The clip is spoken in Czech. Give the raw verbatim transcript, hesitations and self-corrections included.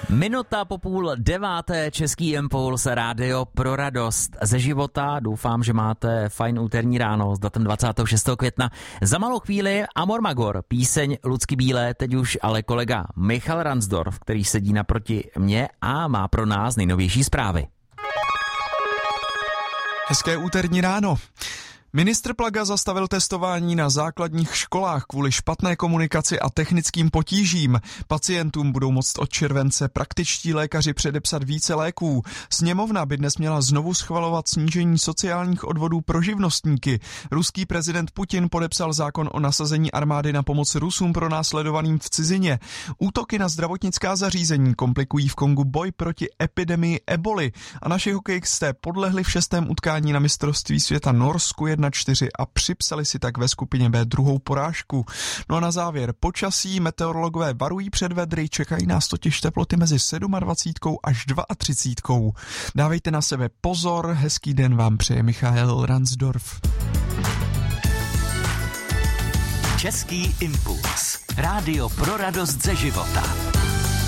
Minuta po půl deváté, Český Impuls, rádio pro radost ze života. Doufám, že máte fajn úterní ráno s datem dvacátého šestého května. Za malou chvíli Amor Magor, píseň Lucky Bílé, teď už ale kolega Michal Ransdorf, který sedí naproti mě a má pro nás nejnovější zprávy. Hezké úterní ráno. Ministr Plaga zastavil testování na základních školách kvůli špatné komunikaci a technickým potížím. Pacientům budou moct od července praktičtí lékaři předepsat více léků. Sněmovna by dnes měla znovu schvalovat snížení sociálních odvodů pro živnostníky. Ruský prezident Putin podepsal zákon o nasazení armády na pomoc Rusům pronásledovaným v cizině. Útoky na zdravotnická zařízení komplikují v Kongu boj proti epidemii eboli a naši hokejisté podlehli v šestém utkání na mistrovství světa Norsku jedna čtyři a připsali si tak ve skupině B druhou porážku. No a na závěr počasí, meteorologové varují před vedry, čekají nás totiž teploty mezi dvacet sedm až třicet dva. Dávejte na sebe pozor, hezký den vám přeje Michal Ransdorf. Český Impuls. Rádio pro radost ze života.